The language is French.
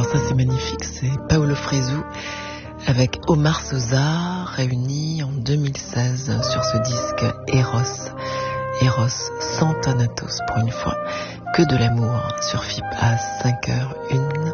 ça c'est magnifique, c'est Paolo Fresu avec Omar Sosa réunis en 2016 sur ce disque Eros sans Thanatos pour une fois, que de l'amour sur FIP à 5h01.